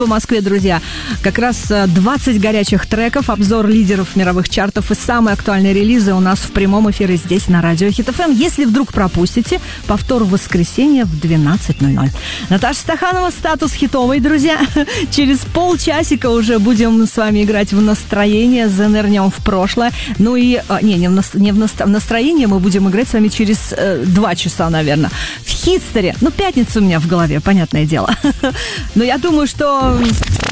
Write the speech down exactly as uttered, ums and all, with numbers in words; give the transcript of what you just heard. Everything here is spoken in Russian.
В Москве, друзья, как раз двадцать горячих треков, обзор лидеров мировых чартов и самые актуальные релизы у нас в прямом эфире здесь, на радио Хит эф эм. Если вдруг пропустите, повтор в воскресенье в двенадцать ноль ноль. Наташа Стаханова, статус хитовый, друзья. Через полчасика уже будем с вами играть в настроение, занырнем в прошлое. Ну и, не, не в, нас, не в настроение, мы будем играть с вами через э, два часа, наверное. В хитстере. Ну, пятница у меня в голове, понятное дело. Но я думаю, что